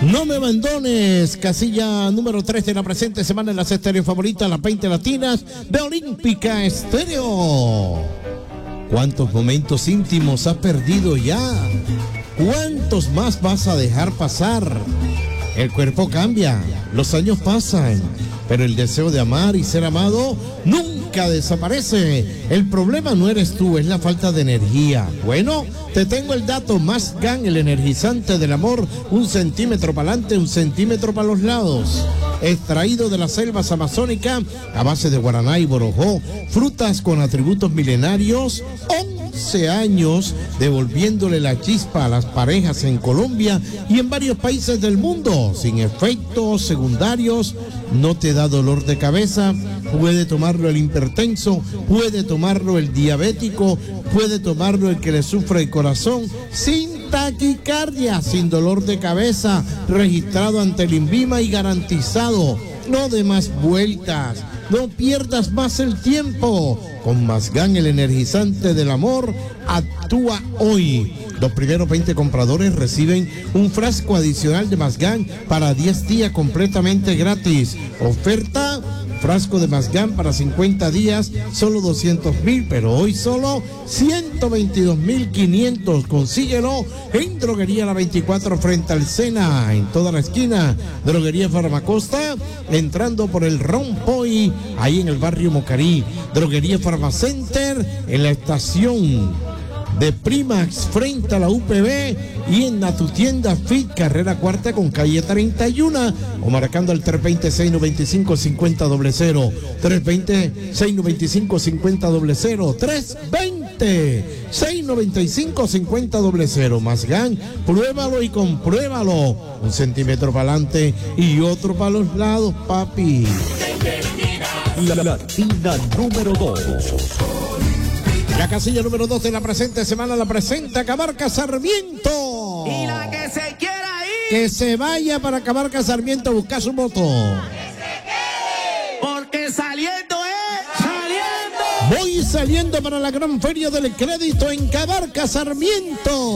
No me abandones, casilla número 3 de la presente semana en las estéreos favoritas, las 20 latinas de Olímpica Estéreo. ¿Cuántos momentos íntimos has perdido ya? ¿Cuántos más vas a dejar pasar? El cuerpo cambia, los años pasan, pero el deseo de amar y ser amado nunca desaparece. El problema no eres tú, es la falta de energía. Bueno, te tengo el dato. Mazgan, el energizante del amor, 1 centímetro para adelante, 1 centímetro para los lados. Extraído de las selvas amazónicas a base de guaraná y borojó, frutas con atributos milenarios. 11 años devolviéndole la chispa a las parejas en Colombia y en varios países del mundo, sin efectos secundarios, no te da dolor de cabeza. Puede tomarlo el hipertenso, puede tomarlo el diabético, puede tomarlo el que le sufre el corazón, sin taquicardia, sin dolor de cabeza, registrado ante el INVIMA y garantizado. No de más vueltas, no pierdas más el tiempo. Con Mazgan, el energizante del amor, actúa hoy. Los primeros 20 compradores reciben un frasco adicional de Mazgan para 10 días completamente gratis. Oferta: frasco de Mazgan para 50 días, solo 200,000, pero hoy solo 122,500. Consíguelo en Droguería La 24 frente al Sena, en toda la esquina. Droguería Farmacosta, entrando por el Rompoy, ahí en el barrio Mocarí. Droguería Farmacenter, en la estación de Primax frente a la UPB, y en tu tienda Fit, carrera cuarta con calle 31, o marcando al 320-695-5000, 320-695-5000, 320-695-5000. Mazgan, pruébalo y compruébalo. 1 centímetro para adelante y otro para los lados, papi. La latina número 2. La casilla número 2 de la presente semana la presenta Cabarca Sarmiento. Y la que se quiera ir, que se vaya para Cabarca Sarmiento a buscar su moto. que se quede, porque saliendo es saliendo. Voy saliendo para la gran feria del crédito en Cabarca Sarmiento.